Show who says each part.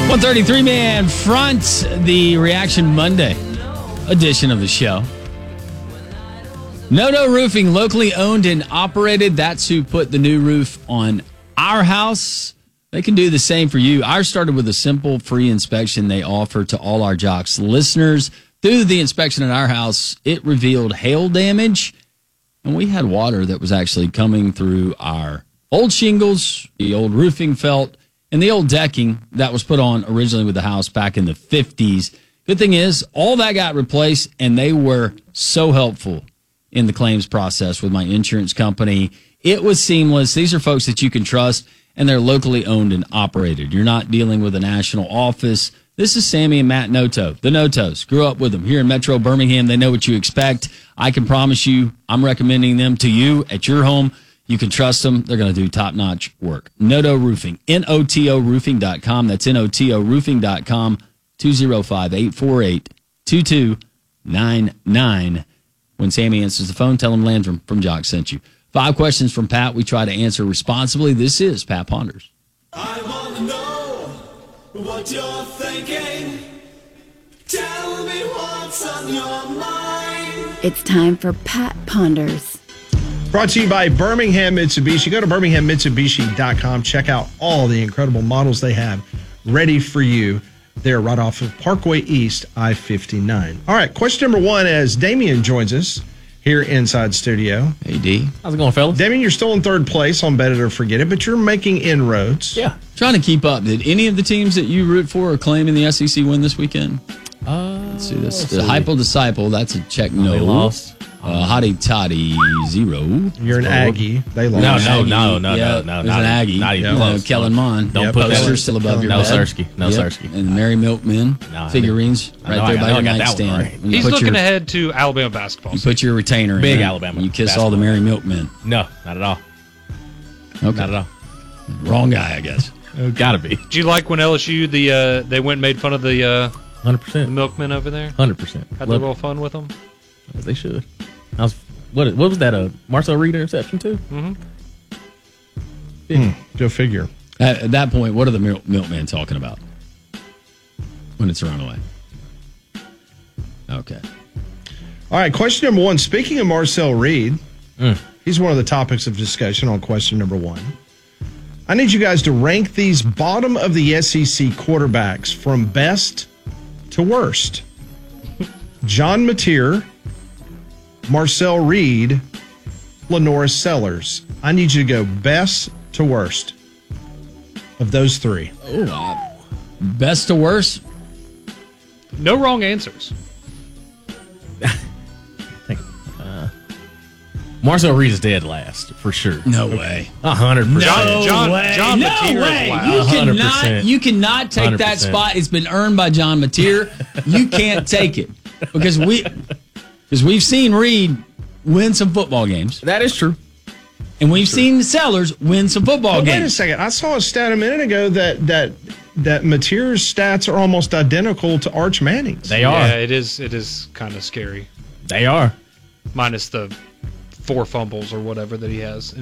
Speaker 1: 133 man front, the Reaction Monday edition of the show. No Roofing, locally owned and operated. That's who put the new roof on our house. They can do the same for you. Ours started with a simple free inspection they offer to all our Jocks listeners. Through the inspection at our house, it revealed hail damage, and we had water that was actually coming through our old shingles, the old roofing felt, and the old decking that was put on originally with the house back in the 50s. Good thing is, all that got replaced, and they were so helpful in the claims process with my insurance company. It was seamless. These are folks that you can trust, and they're locally owned and operated. You're not dealing with a national office. This is Sammy and Matt Noto. The Notos. Grew up with them here in Metro Birmingham. They know what you expect. I can promise you, I'm recommending them to you at your home. You can trust them. They're going to do top-notch work. Noto Roofing. Noto Roofing.com. That's Noto Roofing.com. 205-848-2299. When Sammy answers the phone, tell him Landrum from Jock sent you. 5 questions from Pat. We try to answer responsibly. This is Pat Ponders.
Speaker 2: I want to know what you're thinking. Tell me what's on your mind.
Speaker 3: It's time for Pat Ponders.
Speaker 4: Brought to you by Birmingham Mitsubishi. Go to birminghammitsubishi.com. Check out all the incredible models they have ready for you. They're right off of Parkway East, I-59. All right, question number 1 as Damien joins us here inside studio.
Speaker 1: Hey, D.
Speaker 5: How's it going, fellas?
Speaker 4: Damien, you're still in 3rd place on Bet It or Forget It, but you're making inroads.
Speaker 5: Yeah.
Speaker 1: Trying to keep up. Did any of the teams that you root for or claim in the SEC win this weekend? Let's see this. The Hypo Disciple, that's a check no.
Speaker 5: They lost.
Speaker 1: Hottie Toddy 0.
Speaker 4: You're an Aggie. They lost.
Speaker 5: No.
Speaker 1: There's an Aggie.
Speaker 5: Not even close.
Speaker 1: Kellen Mond.
Speaker 5: Don't put
Speaker 1: Poster
Speaker 5: that.
Speaker 1: still above your
Speaker 5: No,
Speaker 1: head.
Speaker 5: Sirski. No, Sirski.
Speaker 1: And the Merry Milkmen figurines right there by your nightstand.
Speaker 5: Right.
Speaker 1: When you
Speaker 6: He's
Speaker 1: put
Speaker 6: looking
Speaker 1: your,
Speaker 6: ahead to Alabama basketball.
Speaker 1: You put your retainer in.
Speaker 5: Big
Speaker 1: right?
Speaker 5: Alabama
Speaker 1: You kiss
Speaker 5: basketball.
Speaker 1: all the Merry Milkmen.
Speaker 5: No, not at all.
Speaker 1: Okay.
Speaker 5: Not at all.
Speaker 1: Wrong guy, I guess.
Speaker 5: Gotta be.
Speaker 6: Did you like when LSU they went and made fun of the
Speaker 5: 100%.
Speaker 6: milkmen over there?
Speaker 5: 100%.
Speaker 6: Had a little fun with them.
Speaker 5: As they should. What was that? A Marcel Reed interception too?
Speaker 6: Mm-hmm.
Speaker 4: Go figure.
Speaker 1: At that point, what are the milkmen talking about when it's a runaway? Okay.
Speaker 4: All right, question number 1. Speaking of Marcel Reed, he's one of the topics of discussion on question number 1. I need you guys to rank these bottom of the SEC quarterbacks from best to worst. John Mateer, Marcel Reed, Lenoris Sellers. I need you to go best to worst of those 3.
Speaker 1: Best to worst?
Speaker 6: No wrong answers.
Speaker 5: Marcel Reed is dead last for sure.
Speaker 1: No way.
Speaker 5: 100%.
Speaker 6: John
Speaker 1: No
Speaker 6: Mateer
Speaker 1: way.
Speaker 6: is loud.
Speaker 1: You cannot take that
Speaker 5: 100%.
Speaker 1: spot. It's been earned by John Mateer. You can't take it because we've seen Reed win some football games,
Speaker 5: That is true.
Speaker 1: and we've seen Sellers win some football
Speaker 4: Wait a
Speaker 1: games.
Speaker 4: second. I saw a stat a minute ago that Mateer's stats are almost identical to Arch Manning's.
Speaker 5: They are.
Speaker 6: Yeah, it is kind of scary.
Speaker 5: They are.
Speaker 6: Minus the 4 fumbles or whatever that he has.